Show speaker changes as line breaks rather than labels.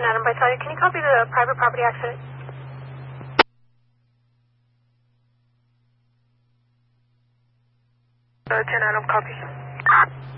10 Adam Visalia. Can you copy the private property accident?
10 Adam, copy.